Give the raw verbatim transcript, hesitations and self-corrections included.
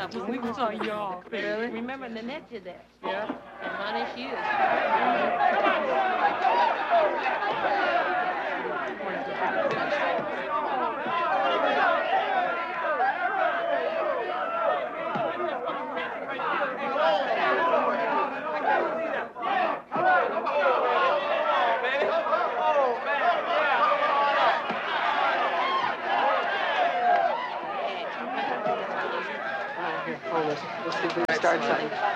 up when we saw y'all. Really? Remember Nanette did that. Yeah. And honey, she is. Hold it. Let's see if we start something.